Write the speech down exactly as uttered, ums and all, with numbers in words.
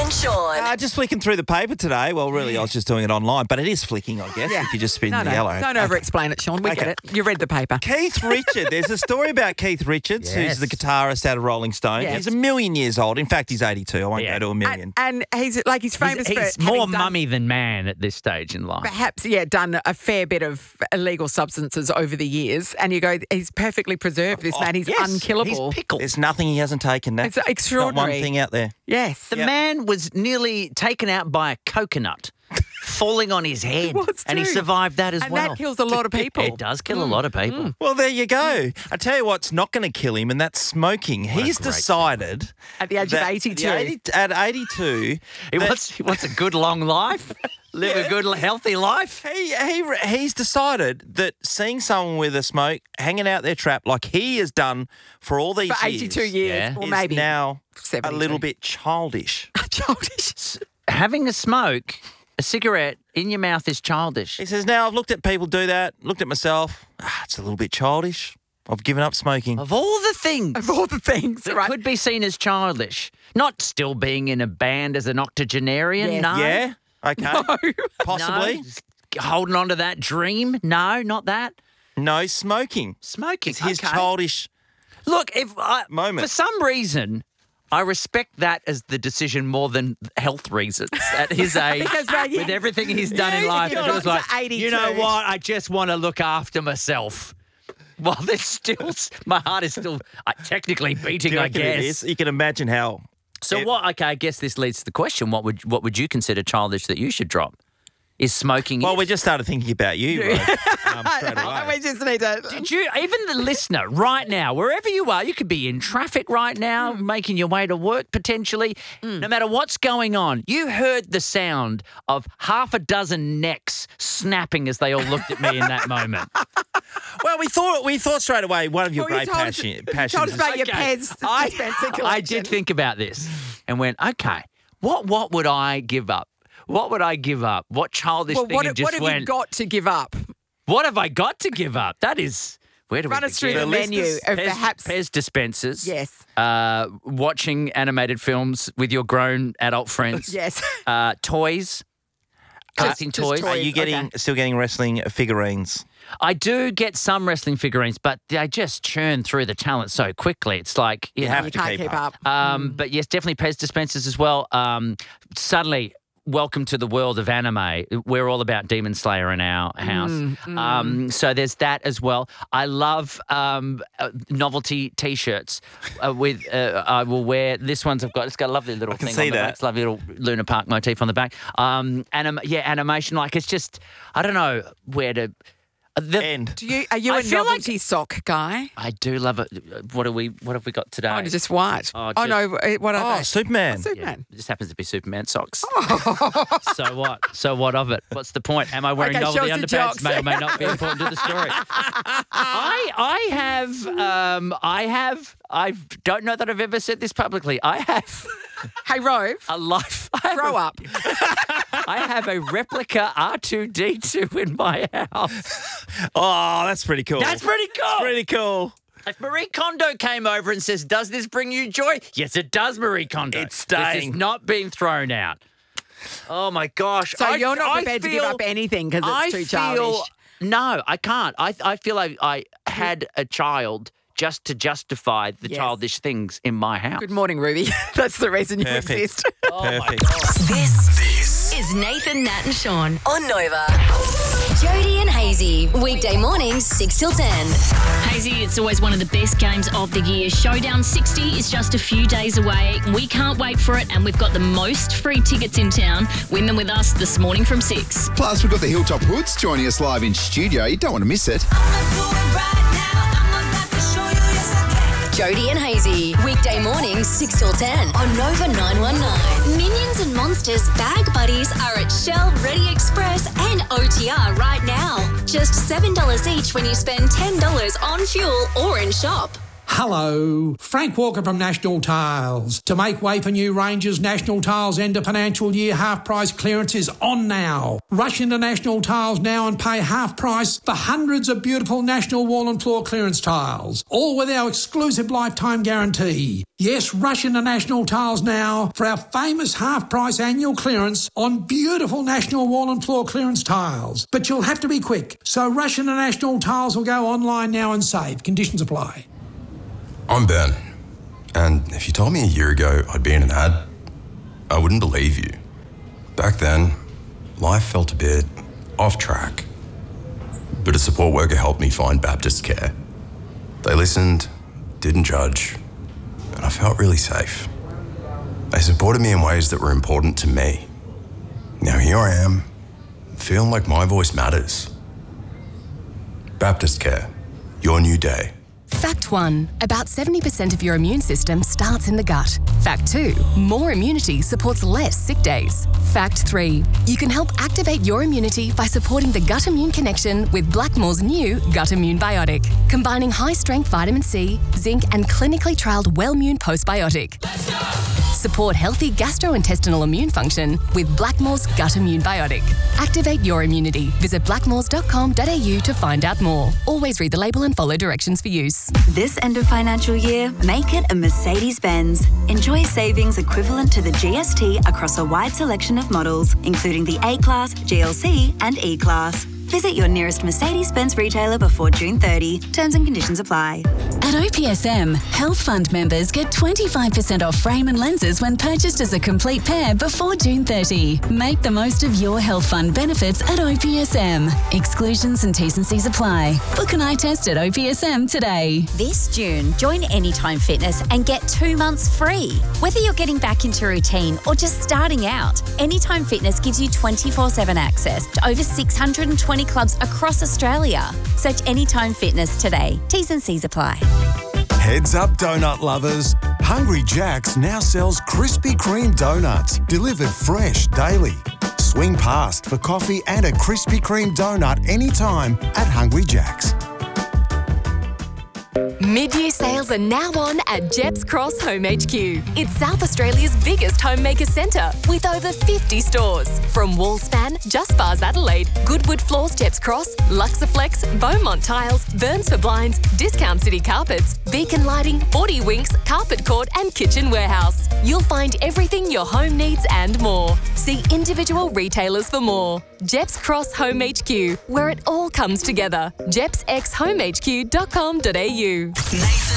and Sean. Uh, just flicking through the paper today. Well, really, I was just doing it online, but it is flicking, I guess, Yeah. if you just spin No, the no, yellow. don't over-explain it, Sean. We Okay. get it. You read the paper. Keith Richards. There's a story about Keith Richards, Yes. who's the guitarist out of Rolling Stone. Yes. He's a million years old. In fact, he's eighty-two. I won't Yeah. go to a million. And, and he's like he's famous He's, for he's having more done- mummy than man at this stage in life. Perhaps, yeah, done a fair bit of illegal substances over the years, and you go, he's perfectly preserved. This man, he's Yes, unkillable. He's pickled. There's nothing he hasn't taken. Now. It's Not extraordinary. one thing out there. Yes. The man was nearly taken out by a coconut falling on his head, was and he too. survived that as and well. that kills a lot of people. It does kill a lot of people. Well, there you go. I tell you what's not going to kill him, and that's smoking. He's great decided At the age that- of eighty-two. the eighty at eighty-two, He that wants, he wants a good long life, live a good healthy life. he he he's decided that seeing someone with a smoke hanging out their trap like he has done for all these For eighty-two years, Yeah. or is maybe now a seventy-two. little bit childish. childish. Having a smoke, a cigarette in your mouth is childish. He says, now I've looked at people do that, looked at myself. Ah, it's a little bit childish. I've given up smoking. Of all the things Of all the things, that right? could be seen as childish, not still being in a band as an octogenarian, Yes. no. Yeah? Okay. Possibly. No. Holding on to that dream, no, not that. No, smoking. Smoking, It's his okay. childish. Look, if I, Moment. for some reason, I respect that as the decision more than health reasons at his age. Because, right, yeah. With everything he's done Yeah, in life, you've it was got like, to eighty-two. you know what? I just want to look after myself. Well, there's still, my heart is still uh, technically beating, Do you I reckon it guess. is? You can imagine how. So It- what? Okay, I guess this leads to the question: What would what would you consider childish that you should drop? Is smoking? Well, it? we just started thinking about you, Ro, um, straight away. we just need to. Did you, even the listener right now, wherever you are, you could be in traffic right now, making your way to work potentially, no matter what's going on, you heard the sound of half a dozen necks snapping as they all looked at me in that moment. Well, we thought we thought straight away one of your Well, you great told us- passion, you passions. told us is- about your Okay. Pez I, dispenser collection. I did think about this and went, okay, what what would I give up? What would I give up? What childish Well, thing what, and just what have went, you got to give up? what have I got to give up? That is, where do Run we us through begin? the The menu listeners- of Pez, perhaps. Pez dispensers. Yes. Uh, watching animated films with your grown adult friends. Yes. Uh, toys. Collecting just toys. Are you toys. getting Okay. still getting wrestling figurines? I do get some wrestling figurines, but they just churn through the talent so quickly. It's like, you You know, have You to can't keep keep up. up. Um, But yes, definitely Pez dispensers as well. Um, suddenly, welcome to the world of anime. We're all about Demon Slayer in our house. Um, so there's that as well. I love um, uh, novelty T-shirts. Uh, with uh, I will wear this one's. I've got. It's got a lovely little can thing see on the that. back. It's a lovely little Luna Park motif on the back. Um, anim- yeah, animation. Like it's just. I don't know where to. uh, The, End. Do you, are you I a feel like- novelty sock guy? I do love it. What are we? What have we got today? Oh, just white. Oh, Oh, just- no. uh, What are Oh, they? Superman. Oh, Superman. It just happens to be Superman socks. So what? So what of it? What's the point? Am I wearing Okay, novelty show us your underpants? jocks. May or may not be important to the story. I I have um I have I don't know that I've ever said this publicly. I have Hey, Rove, a life. I have grow a- up. I have a replica R two D two in my house. Oh, that's pretty cool. That's pretty cool. pretty cool. If Marie Kondo came over and says, "Does this bring you joy?" Yes, it does, Marie Kondo. It's This staying. is not being thrown out. Oh my gosh! So I- you're not I prepared to feel- give up anything because it's I too feel childish. no, I can't. I I feel like I had a child just to justify the Yes. childish things in my house. Good morning, Ruby. That's the reason you Perfect. exist. Perfect. This, this is Nathan, Nat and Sean on Nova. Jody and Hazy, weekday mornings six till ten. Hazy, it's always one of the best games of the year. Showdown sixty is just a few days away. We can't wait for it, and we've got the most free tickets in town. Win them with us this morning from six. Plus, we've got the Hilltop Hoods joining us live in studio. You don't want to miss it. Jody and Hazy, weekday mornings six till ten on Nova nine one nine. Minions and Monsters Bag Buddies are at Shell, Ready Express and O T R right now. Just seven dollars each when you spend ten dollars on fuel or in shop. Hello, Frank Walker from National Tiles. To make way for new ranges, National Tiles end of financial year half price clearance is on now. Rush into National Tiles now and pay half price for hundreds of beautiful National wall and floor clearance tiles, all with our exclusive lifetime guarantee. Yes, rush into National Tiles now for our famous half price annual clearance on beautiful National wall and floor clearance tiles. But you'll have to be quick, so rush into National Tiles or go online now and save. Conditions apply. I'm Ben, and if you told me a year ago I'd be in an ad, I wouldn't believe you. Back then, life felt a bit off track. But a support worker helped me find Baptist Care. They listened, didn't judge, and I felt really safe. They supported me in ways that were important to me. Now here I am, feeling like my voice matters. Baptist Care, your new day. Fact one, about seventy percent of your immune system starts in the gut. Fact two, more immunity supports less sick days. Fact three, you can help activate your immunity by supporting the gut immune connection with Blackmore's new Gut Immune Biotic, combining high-strength vitamin C, zinc and clinically trialled Wellmune Postbiotic. Support healthy gastrointestinal immune function with Blackmore's Gut Immune Biotic. Activate your immunity. Visit blackmores dot com dot a u to find out more. Always read the label and follow directions for use. This end of financial year, make it a Mercedes-Benz. Enjoy savings equivalent to the G S T across a wide selection of models, including the A-Class, G L C and E-Class. Visit your nearest Mercedes-Benz retailer before June thirtieth. Terms and conditions apply. At O P S M, Health Fund members get twenty-five percent off frame and lenses when purchased as a complete pair before June thirtieth. Make the most of your Health Fund benefits at O P S M. Exclusions and T's and C's apply. Book an eye test at O P S M today. This June, join Anytime Fitness and get two months free. Whether you're getting back into routine or just starting out, Anytime Fitness gives you twenty-four seven access to over six hundred twenty clubs across Australia. Search Anytime Fitness today. T's and C's apply. Heads up, donut lovers. Hungry Jack's now sells Krispy Kreme donuts, delivered fresh daily. Swing past for coffee and a Krispy Kreme donut anytime at Hungry Jack's. Mid-year sales are now on at Jeps Cross Home H Q. It's South Australia's biggest homemaker centre with over fifty stores. From Wallspan, Just Bars Adelaide, Goodwood Floors Jeps Cross, Luxaflex, Beaumont Tiles, Burns for Blinds, Discount City Carpets, Beacon Lighting, forty Winks, Carpet Court and Kitchen Warehouse. You'll find everything your home needs and more. See individual retailers for more. Jeps Cross Home H Q, where it all comes together. jeps x home h q dot com dot a u. Nathan